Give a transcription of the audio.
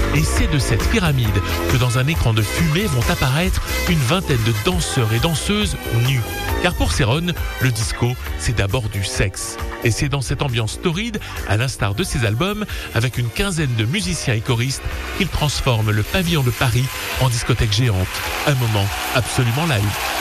Et c'est de cette pyramide que dans un écran de fumée vont apparaître une vingtaine de danseurs et danseuses nus. Car pour Céron, le disco, c'est d'abord du sexe. Et c'est dans cette ambiance torride, à l'instar de ses albums, avec une quinzaine de musiciens et choristes, qu'il transforme le pavillon de Paris en discothèque géante. Un moment absolument live.